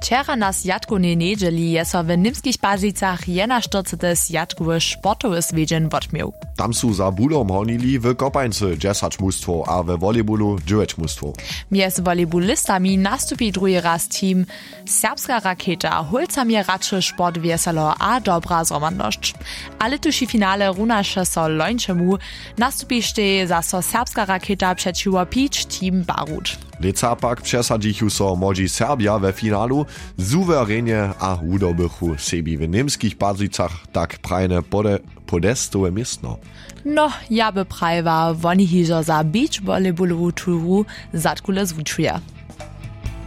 Wczera na Zjadkownej niedzieli je so w Nimskich Bazicach 41 zjadkowych sportowych zwiedzień odmiał. Tam su za budom honili w kopańcy 10 mustwo, a w volejbolu 9 mustwo. Między volejbolistami nastupi drugi raz team Serbska Raketa, holcamie raczy sport wieselo a dobra zromadność. Ale tuši finale runaše so lończemu nastupište zaso Serbska Raketa przeciwko Peach team Barut. Leca pak przesadzichu so modzi Serbia we finalu suwerenie a udobychu sebi w Nimskich Bazicach tak prajne podestowe miestno. No, ja by prajwa, woni hižo za beach volejbolovú túru zadkule zvučuje.